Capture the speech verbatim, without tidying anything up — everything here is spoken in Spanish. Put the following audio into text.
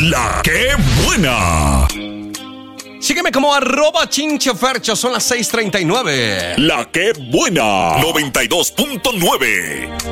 La que buena. Sígueme como arroba chinchefercho, son las seis treinta y nueve. La que buena. noventa y dos punto nueve.